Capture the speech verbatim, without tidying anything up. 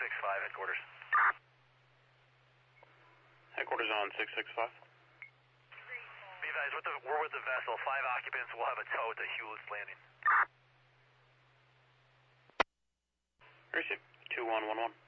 six five, headquarters. Headquarters on six six five. Be advised, with the, we're with the vessel. Five occupants will have a tow at the Hewlett's Landing. Receive. two one one one.